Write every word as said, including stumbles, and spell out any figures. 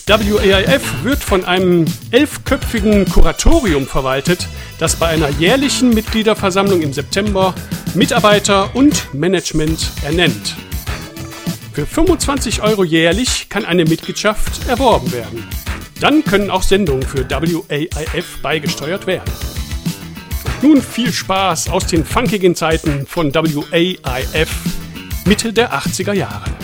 W A I F wird von einem elfköpfigen Kuratorium verwaltet, das bei einer jährlichen Mitgliederversammlung im September Mitarbeiter und Management ernennt. Für fünfundzwanzig Euro jährlich kann eine Mitgliedschaft erworben werden. Dann können auch Sendungen für W A I F beigesteuert werden. Nun viel Spaß aus den funkigen Zeiten von W A I F Mitte der achtziger Jahre.